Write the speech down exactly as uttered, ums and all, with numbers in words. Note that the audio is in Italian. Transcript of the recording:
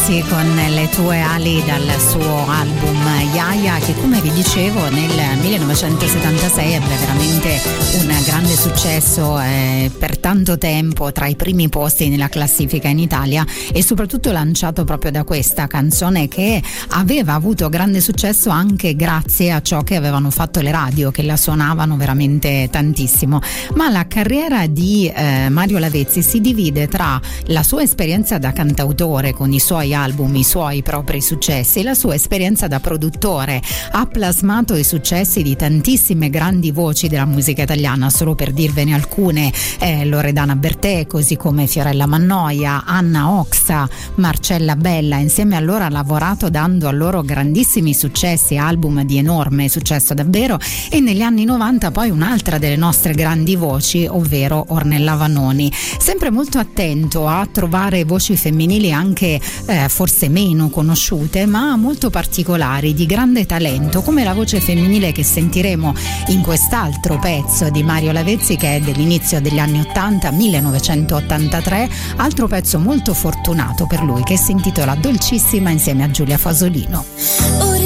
Lavezzi con Le tue ali dal suo album Yaya, che come vi dicevo nel millenovecentosettantasei ebbe veramente un grande successo eh, per tanto tempo, tra i primi posti nella classifica in Italia, e soprattutto lanciato proprio da questa canzone che aveva avuto grande successo anche grazie a ciò che avevano fatto le radio, che la suonavano veramente tantissimo. Ma la carriera di eh, Mario Lavezzi si divide tra la sua esperienza da cantautore con i suoi album, i suoi propri successi, e la sua esperienza da produttore. Ha plasmato i successi di tantissime grandi voci della musica italiana, solo per dirvene alcune: eh, Loredana Bertè, così come Fiorella Mannoia, Anna Oxa, Marcella Bella. Insieme a loro ha lavorato dando a loro grandissimi successi, album di enorme successo davvero. E negli anni novanta poi un'altra delle nostre grandi voci, ovvero Ornella Vanoni, sempre molto attento a trovare voci femminili anche eh, forse meno conosciute ma molto particolari, di grande talento, come la voce femminile che sentiremo in quest'altro pezzo di Mario Lavezzi, che è dell'inizio degli anni ottanta, millenovecentottantatré, altro pezzo molto fortunato per lui che si intitola Dolcissima insieme a Giulia Fasolino. Ora